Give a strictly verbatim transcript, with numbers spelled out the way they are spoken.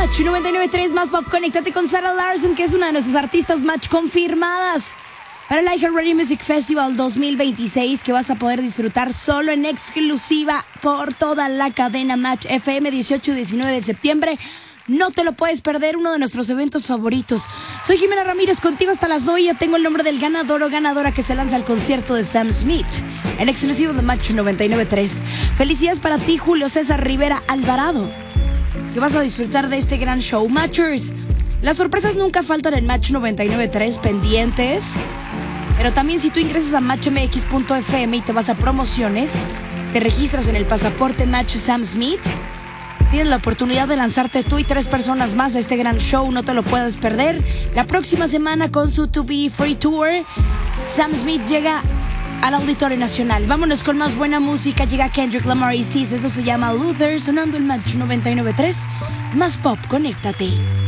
Match noventa y nueve punto tres más pop. Conéctate con Sarah Larson, que es una de nuestras artistas Match confirmadas para el iHeartRadio Music Festival dos mil veintiséis, que vas a poder disfrutar solo en exclusiva por toda la cadena Match F M, dieciocho y diecinueve de septiembre. No te lo puedes perder, uno de nuestros eventos favoritos. Soy Jimena Ramírez, contigo hasta las nueve. Ya tengo el nombre del ganador o ganadora que se lanza al concierto de Sam Smith en exclusivo de Match noventa y nueve punto tres. Felicidades para ti, Julio César Rivera Alvarado, que vas a disfrutar de este gran show. Matchers, las sorpresas nunca faltan en Match noventa y nueve punto tres, pendientes. Pero también, si tú ingresas a match m x punto f m y te vas a promociones, te registras en el pasaporte Match Sam Smith, tienes la oportunidad de lanzarte tú y tres personas más a este gran show. No te lo puedes perder. La próxima semana, con su To Be Free Tour, Sam Smith llega al Auditorio Nacional. Vámonos con más buena música. Llega Kendrick Lamar y Sis. Eso se llama Luther, sonando en Match noventa y nueve punto tres. Más pop, conéctate.